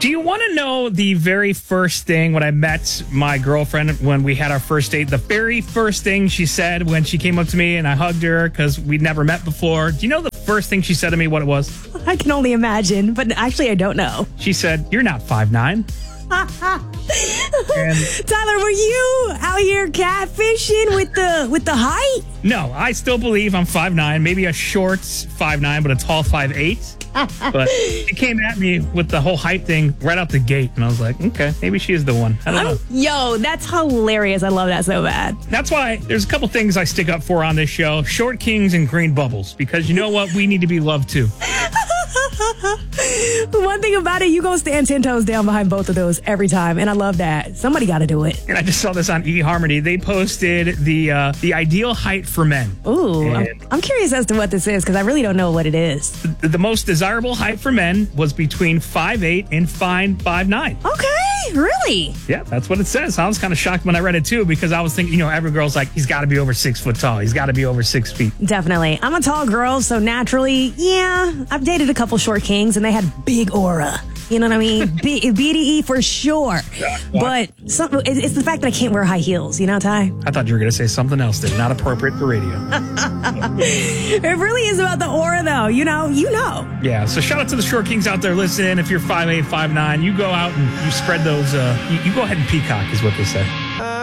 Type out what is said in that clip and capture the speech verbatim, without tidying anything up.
Do you want to know the very first thing when I met my girlfriend when we had our first date? The very first thing she said when she came up to me and I hugged her because we'd never met before. Do you know the first thing she said to me what it was? I can only imagine, but actually I don't know. She said, "You're not five nine." And Tyler, were you out here catfishing with the with the height? no, I still believe I'm five nine, maybe a short five nine, but a tall five eight. But she came at me with the whole height thing right out the gate, and I was like, okay, maybe she is the one. I don't know. Yo, that's hilarious. I love that so bad. That's why there's a couple things I stick up for on this show. Short kings and green bubbles, because you know what? We need to be loved too. The one thing about it, you go stand ten toes down behind both of those every time, and I love that. Somebody got to do it. And I just saw this on eHarmony. They posted the uh, the ideal height for men. Ooh, I'm, And I'm curious as to what this is because I really don't know what it is. the, the most desirable height for men was between five eight and fine five nine. Okay, really? Yeah, that's what it says. I was kind of shocked when I read it too, because I was thinking, you know, every girl's like, he's got to be over six foot tall. He's got to be over six feet. Definitely. I'm a tall girl, so naturally, yeah, I've dated a couple short kings and they had big aura. You know what I mean? B- B D E for sure. Yeah. But some, it- it's the fact that I can't wear high heels, you know, Ty? I thought you were going to say something else that's not appropriate for radio. It really is about the aura, though. You know, you know. Yeah, so shout out to the short kings out there listening. If you're five eight, five nine, you go out and you spread those, uh, you, you go ahead and peacock is what they say.